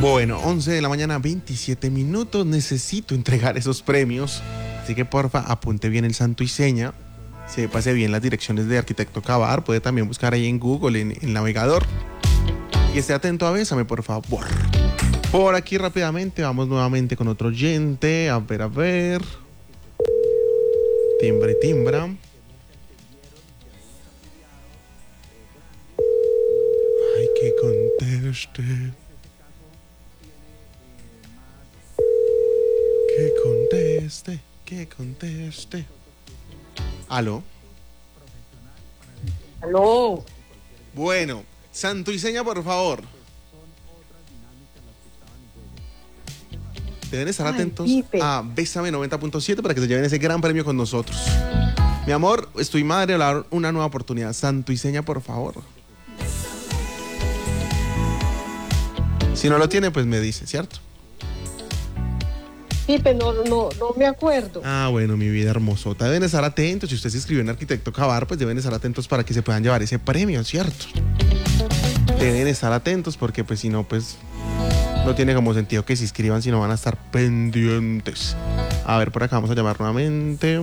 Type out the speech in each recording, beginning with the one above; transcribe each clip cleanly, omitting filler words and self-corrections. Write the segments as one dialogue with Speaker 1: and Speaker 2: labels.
Speaker 1: Bueno, 11 de la mañana, 27 minutos. Necesito entregar esos premios. Así que porfa, apunte bien el santo y seña. Pase bien las direcciones de Arquitecto Cavar. Puede también buscar ahí en Google, en el navegador. Y esté atento a Bésame, por favor. Por aquí rápidamente, vamos nuevamente con otro oyente. A ver. Timbre, timbra. Ay, que conteste. Que conteste. ¿Aló?
Speaker 2: Aló.
Speaker 1: Bueno, santo y seña, por favor. Deben estar atentos a Bésame 90.7 para que se lleven ese gran premio con nosotros. Mi amor, estoy madre, hablar una nueva oportunidad. Santo y seña, por favor. Si no lo tiene, pues me dice, ¿cierto?
Speaker 2: Pipe, no me acuerdo.
Speaker 1: Ah, bueno, mi vida hermosota. Deben estar atentos. Si usted se inscribió en Arquitecto Cavar, pues deben estar atentos para que se puedan llevar ese premio, ¿cierto? Deben estar atentos porque, pues, si no, pues, no tiene como sentido que se inscriban si no van a estar pendientes. A ver, por acá vamos a llamar nuevamente.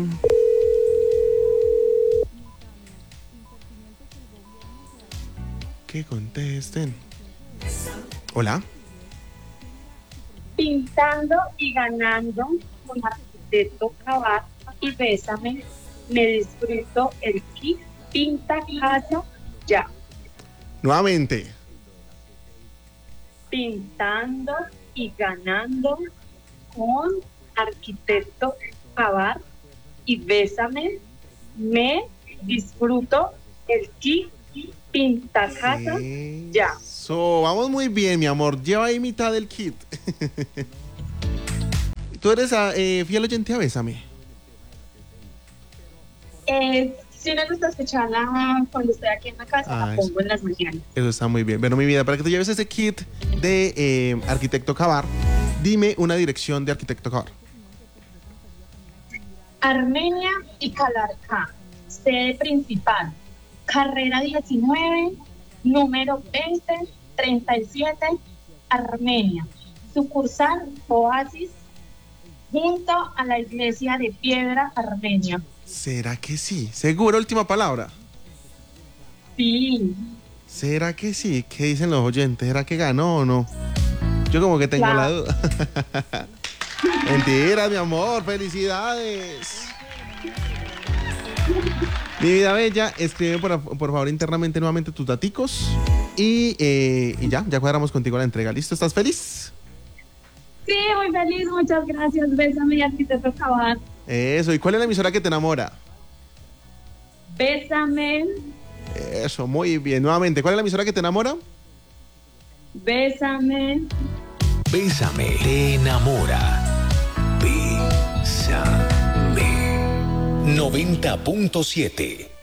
Speaker 1: Que contesten. Hola.
Speaker 3: Pintando y ganando con Arquitecto Cavar y Bésame, me disfruto el kit Pinta Casa ya.
Speaker 1: Nuevamente.
Speaker 3: Pintando y ganando con Arquitecto Cavar y Bésame, me disfruto el kit Pinta Casa ya.
Speaker 1: Vamos muy bien, mi amor. Lleva ahí mitad del kit. ¿Tú eres fiel oyente a Bésame?
Speaker 3: Si no gusta escucharla cuando estoy aquí en la casa, la pongo en las mañanas.
Speaker 1: Eso está muy bien. Bueno, mi vida, para que te lleves ese kit de Arquitecto Cavar, dime una dirección de Arquitecto Cavar.
Speaker 3: Armenia y Calarcá, sede principal, carrera 19, número 2037, Armenia, sucursal Oasis, junto a la iglesia de Piedra Armenia.
Speaker 1: ¿Será que sí? ¿Seguro? Última palabra.
Speaker 3: Sí.
Speaker 1: ¿Será que sí? ¿Qué dicen los oyentes? ¿Será que ganó o no? Yo como que tengo la duda. Mentira, mi amor, felicidades. Mi vida bella, escribe por favor internamente nuevamente tus daticos y ya cuadramos contigo la entrega. ¿Listo? ¿Estás feliz?
Speaker 3: Sí, muy feliz, muchas gracias. Bésame, Arquitecto Cavar.
Speaker 1: Eso, ¿y cuál es la emisora que te enamora?
Speaker 3: Bésame.
Speaker 1: Eso, muy bien. Nuevamente, ¿cuál es la emisora que te enamora?
Speaker 3: Bésame.
Speaker 4: Bésame, te enamora. Bésame. 90.7